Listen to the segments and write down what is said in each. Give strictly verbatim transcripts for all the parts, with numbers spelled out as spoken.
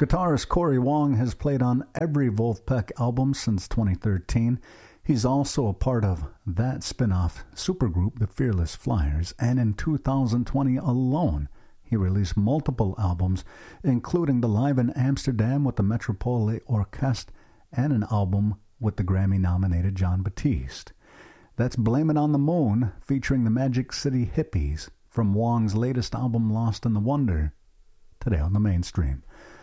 Guitarist Cory Wong has played on every Wolfpack album since twenty thirteen. He's also a part of that spin-off supergroup, the Fearless Flyers, and in two thousand twenty alone, he released multiple albums, including the Live in Amsterdam with the Metropole Orkest and an album with the Grammy-nominated Jon Batiste. That's Blame It on the Moon, featuring the Magic City Hippies, from Wong's latest album, Lost in the Wonder, today on the mainstream.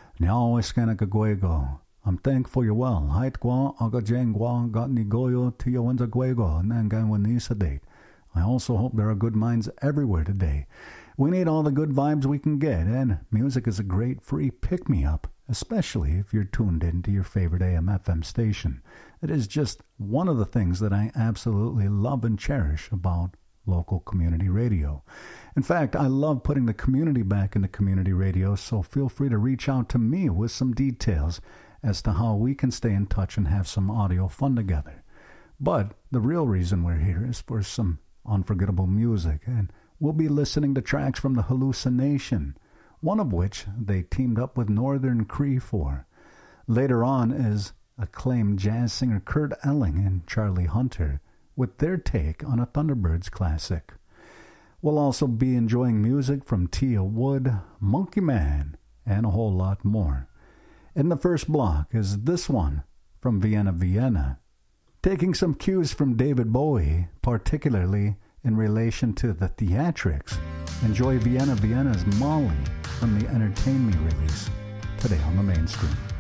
I'm thankful you're well. Hait gwa aga jengwa gatni goyo tiyo wenza gwego nangan wanisa date. I also hope there are good minds everywhere today. We need all the good vibes we can get, and music is a great free pick-me-up, especially if you're tuned into your favorite A M F M station. It is just one of the things that I absolutely love and cherish about local community radio. In fact, I love putting the community back into community radio, so feel free to reach out to me with some details as to how we can stay in touch and have some audio fun together. But the real reason we're here is for some unforgettable music, and we'll be listening to tracks from the Hallucination, one of which they teamed up with Northern Cree for. Later on is acclaimed jazz singer Kurt Elling and Charlie Hunter with their take on a Thunderbirds classic. We'll also be enjoying music from Tia Wood, Monkey Man, and a whole lot more. In the first block is this one from Vienna, Vienna, taking some cues from David Bowie, particularly in relation to the theatrics. Enjoy Vienna, Vienna's Molly from the Entertain Me release, today on the mainstream.